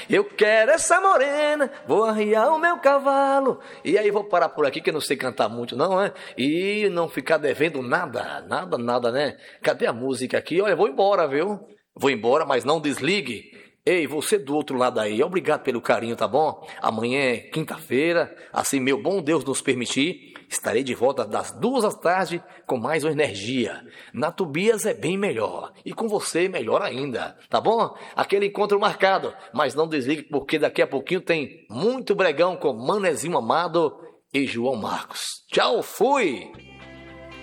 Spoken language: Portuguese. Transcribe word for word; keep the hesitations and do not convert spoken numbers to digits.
Eu quero essa morena, vou arriar o meu cavalo. E aí vou parar por aqui, que eu não sei cantar muito não, né? E não ficar devendo nada, nada, nada, né? Cadê a música aqui? Olha, vou embora, viu? Vou embora, mas não desligue. Ei, você do outro lado aí, obrigado pelo carinho, tá bom? Amanhã é quinta-feira, assim meu bom Deus nos permitir, estarei de volta das duas da tarde com mais uma energia. Na Tobias é bem melhor, e com você melhor ainda, tá bom? Aquele encontro marcado, mas não desligue porque daqui a pouquinho tem muito bregão com Manezinho Amado e João Marcos. Tchau, fui!